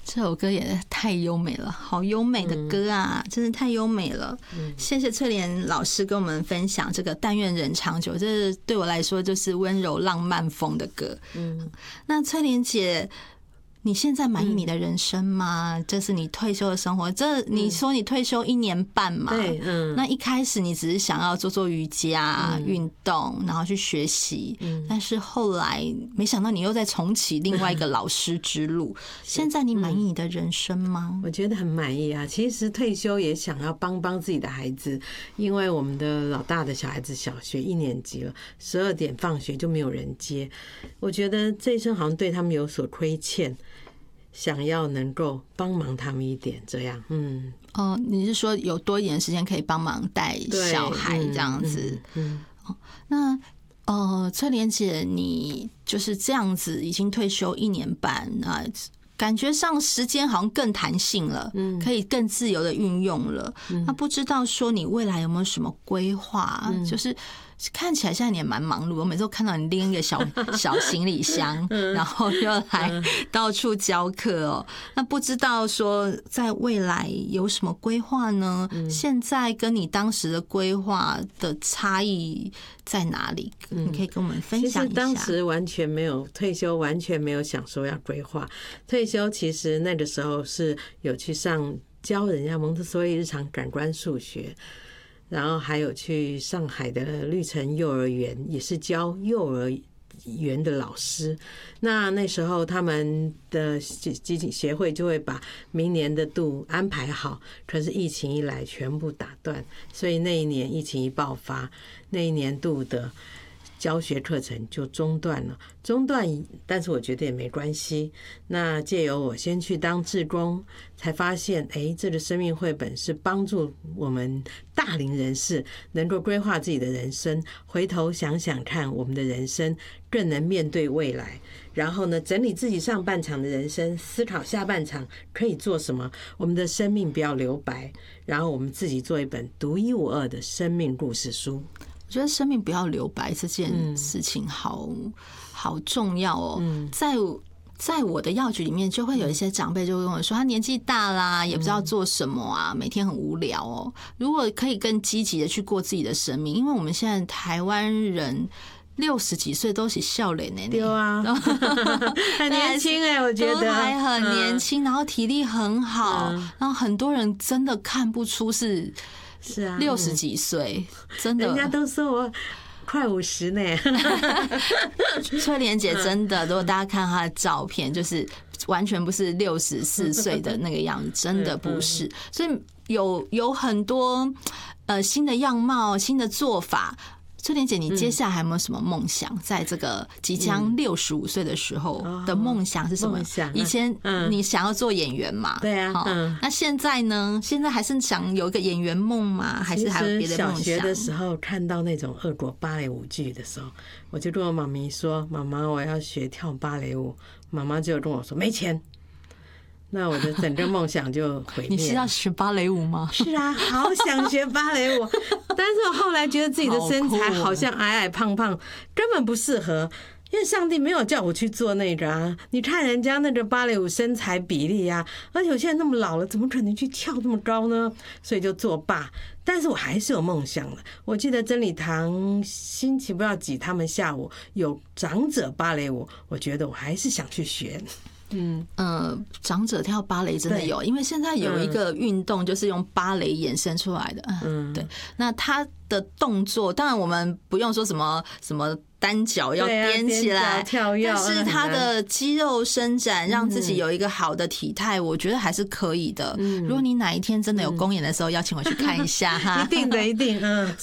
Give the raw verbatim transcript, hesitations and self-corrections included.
这首歌也太优美了，好优美的歌啊，嗯、真的太优美了。嗯、谢谢翠莲老师跟我们分享这个《但愿人长久》，这对我来说就是温柔浪漫风的歌。嗯，那翠莲姐，你现在满意你的人生吗？嗯、这是你退休的生活。这你说你退休一年半嘛？对，嗯。那一开始你只是想要做做瑜伽、运、嗯、动，然后去学习。嗯。但是后来没想到你又在重启另外一个老师之路。现在你满意你的人生吗？ 我觉得很满意啊。其实退休也想要帮帮自己的孩子，因为我们的老大的小孩子小学一年级了，十二点放学就没有人接。我觉得这一生好像对他们有所亏欠。想要能够帮忙他们一点，这样，嗯， 哦，你是说有多一点时间可以帮忙带小孩这样子？嗯，嗯嗯那呃，翠莲姐，你就是这样子，已经退休一年半啊，感觉上时间好像更弹性了，嗯，可以更自由的运用了。嗯、那不知道说你未来有没有什么规划？嗯、就是看起来现在你也蛮忙碌，我每次都看到你拎一个小小行李箱，然后又来到处教课哦。那不知道说在未来有什么规划呢？现在跟你当时的规划的差异在哪里？你可以跟我们分享一下。 其实当时完全没有退休，完全没有想说要规划退休。其实那个时候是有去上教人家蒙特梭利日常感官数学。然后还有去上海的绿城幼儿园，也是教幼儿园的老师。那那时候他们的基金协会就会把明年的度安排好，可是疫情一来全部打断，所以那一年疫情一爆发，那一年度的教学课程就中断了，中断，但是我觉得也没关系。那借由我先去当志工，才发现，哎，这个生命绘本是帮助我们大龄人士能够规划自己的人生，回头想想看，我们的人生更能面对未来。然后呢，整理自己上半场的人生，思考下半场可以做什么，我们的生命不要留白，然后我们自己做一本独一无二的生命故事书。 我觉得生命不要留白这件事情好、嗯、好重要哦。嗯、在在我的药局里面，就会有一些长辈就会跟我说，他年纪大啦，也不知道做什么啊，每天很无聊哦。如果可以更积极的去过自己的生命，因为我们现在台湾人六十几岁都是少年呢， 对啊，很年轻哎、欸，我觉得都还很年轻，然后体力很好，嗯、然后很多人真的看不出是。 是啊， 六十几岁，真的， 人家都说我快五十呢。 翠莲姐真的，如果大家看她的照片，就是完全不是六十四岁的那个样子，真的不是。所以有有很多呃新的样貌、新的做法。翠莲姐，你接下来还有没有什么梦想？在这个即将六十五岁的时候的梦想是什么？以前你想要做演员嘛？ 对啊。 那现在呢？现在还是想有一个演员梦吗？还是还有别的梦想？ 小学的时候看到那种俄国芭蕾舞剧的时候，我就跟我妈咪说：“妈妈，我要学跳芭蕾舞。”妈妈就跟我说：“没钱。”那我的整个梦想就毁灭了。 你是要学芭蕾舞吗？ 是啊，好想学芭蕾舞，但是我后来觉得自己的身材好像矮矮胖胖，根本不适合。因为上帝没有叫我去做那个啊！你看人家那个芭蕾舞身材比例啊，而且我现在那么老了，怎么可能去跳那么高呢？所以就作罢。但是我还是有梦想的。我记得真理堂星期不知道几，他们下午有长者芭蕾舞，我觉得我还是想去学。 嗯呃，长者跳芭蕾真的有，因为现在有一个运动就是用芭蕾衍生出来的。嗯，对。那他的动作，当然我们不用说什么什么单脚要踮起来， 跳跃， 但是他的肌肉伸展，让自己有一个好的体态，我觉得还是可以的。如果你哪一天真的有公演的时候，邀请我去看一下哈， 一定的，一定。嗯。